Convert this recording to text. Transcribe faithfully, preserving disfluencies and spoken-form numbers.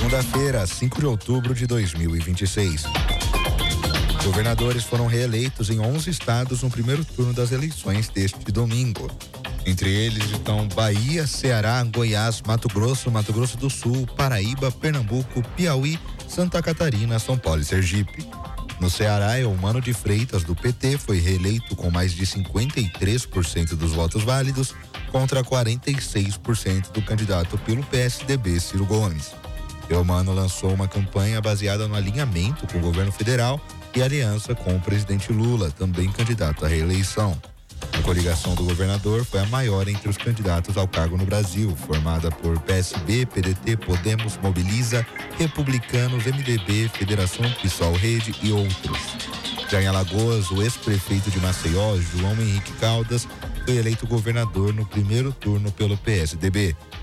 Segunda-feira, cinco de outubro de dois mil e vinte e seis. Governadores foram reeleitos em onze estados no primeiro turno das eleições deste domingo. Entre eles estão Bahia, Ceará, Goiás, Mato Grosso, Mato Grosso do Sul, Paraíba, Pernambuco, Piauí, Santa Catarina, São Paulo e Sergipe. No Ceará, Eumano de Freitas, do P T, foi reeleito com mais de cinquenta e três por cento dos votos válidos, contra quarenta e seis por cento do candidato pelo P S D B, Ciro Gomes. Eumano lançou uma campanha baseada no alinhamento com o governo federal e aliança com o presidente Lula, também candidato à reeleição. A coligação do governador foi a maior entre os candidatos ao cargo no Brasil, formada por P S B, P D T, Podemos, Mobiliza, Republicanos, M D B, Federação PSOL Rede e outros. Já em Alagoas, o ex-prefeito de Maceió, João Henrique Caldas, foi eleito governador no primeiro turno pelo P S D B.